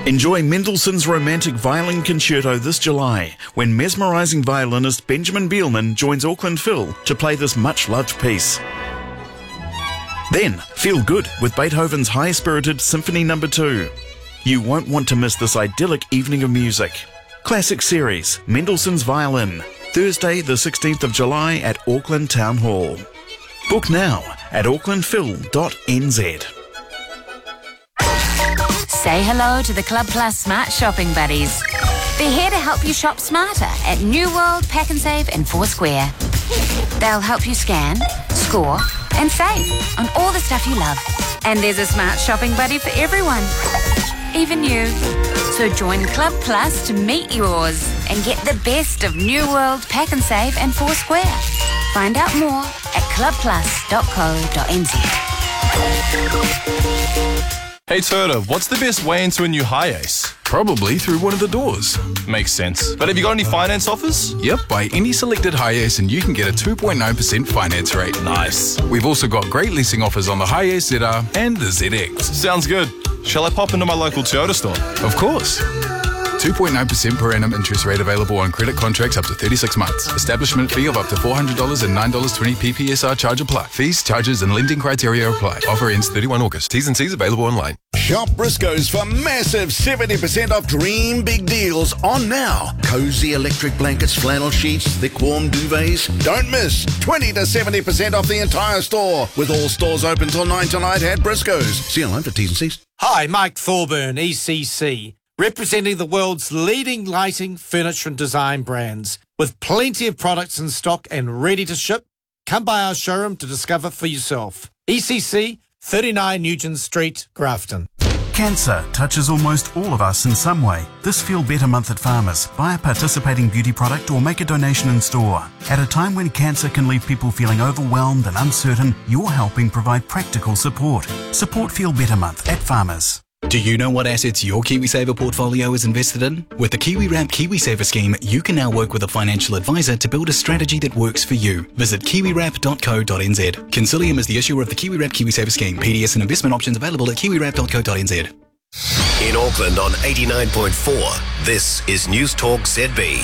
Enjoy Mendelssohn's Romantic Violin Concerto this July when mesmerising violinist Benjamin Bielman joins Auckland Phil to play this much-loved piece. Then, feel good with Beethoven's high-spirited Symphony No. 2. You won't want to miss this idyllic evening of music. Classic Series, Mendelssohn's Violin, Thursday the 16th of July at Auckland Town Hall. Book now at aucklandphil.nz. Say hello to the Club Plus Smart Shopping Buddies. They're here to help you shop smarter at New World, Pack and Save and Foursquare. They'll help you scan, score and save on all the stuff you love. And there's a smart shopping buddy for everyone, even you. So join Club Plus to meet yours and get the best of New World, Pack and Save and Foursquare. Find out more at clubplus.co.nz. Hey Turtle, what's the best way into a new Hi-Ace? Probably through one of the doors. Makes sense. But have you got any finance offers? Yep, buy any selected Hi-Ace and you can get a 2.9% finance rate. Nice. We've also got great leasing offers on the Hi-Ace ZR and the ZX. Sounds good. Shall I pop into my local Toyota store? Of course. 2.9% per annum interest rate available on credit contracts up to 36 months. Establishment fee of up to $400 and $9.20 PPSR charge apply. Fees, charges and lending criteria apply. Offer ends 31 August. T's and C's available online. Shop Briscoe's for massive 70% off dream big deals on now. Cozy electric blankets, flannel sheets, thick warm duvets. Don't miss 20 to 70% off the entire store. With all stores open till 9 tonight at Briscoe's. See you online for T's and C's. Hi, Mike Thorburn, ECC, representing the world's leading lighting, furniture and design brands. With plenty of products in stock and ready to ship, come by our showroom to discover for yourself. ECC, 39 Nugent Street, Grafton. Cancer touches almost all of us in some way. This Feel Better month at Farmers, buy a participating beauty product or make a donation in store. At a time when cancer can leave people feeling overwhelmed and uncertain, you're helping provide practical support. Support Feel Better month at Farmers. Do you know what assets your KiwiSaver portfolio is invested in? With the KiwiWrap KiwiSaver scheme, you can now work with a financial advisor to build a strategy that works for you. Visit kiwiwrap.co.nz. Consilium is the issuer of the KiwiWrap KiwiSaver scheme. PDS and investment options available at kiwiwrap.co.nz. In Auckland on 89.4, this is News Talk ZB.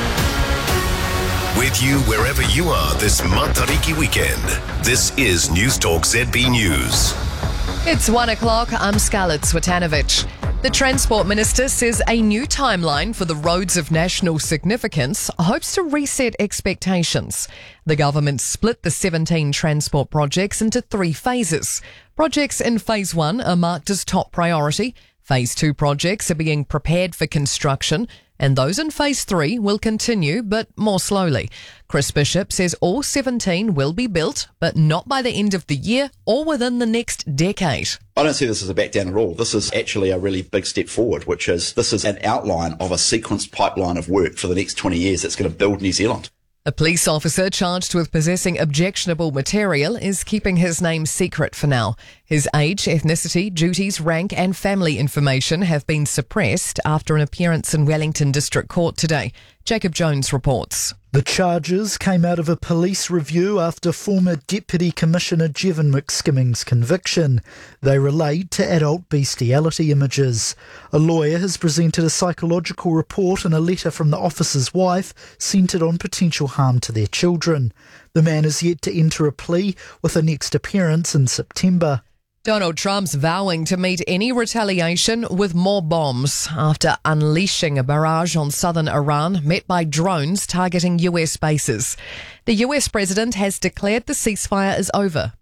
With you wherever you are this Matariki weekend. This is News Talk ZB News. It's 1 o'clock. I'm Scarlett Swetanovich. The Transport Minister says a new timeline for the roads of national significance hopes to reset expectations. The government split the 17 transport projects into 3 phases. Projects in Phase 1 are marked as top priority. Phase 2 projects are being prepared for construction, and those in Phase 3 will continue, but more slowly. Chris Bishop says all 17 will be built, but not by the end of the year or within the next decade. I don't see this as a back down at all. This is actually a really big step forward, which is this is an outline of a sequenced pipeline of work for the next 20 years that's going to build New Zealand. A police officer charged with possessing objectionable material is keeping his name secret for now. His age, ethnicity, duties, rank and family information have been suppressed after an appearance in Wellington District Court today. Jacob Jones reports. The charges came out of a police review after former Deputy Commissioner Jevon McSkimming's conviction. They relate to adult bestiality images. A lawyer has presented a psychological report and a letter from the officer's wife centred on potential harm to their children. The man is yet to enter a plea with a next appearance in September. Donald Trump's vowing to meet any retaliation with more bombs after unleashing a barrage on southern Iran met by drones targeting US bases. The US president has declared the ceasefire is over.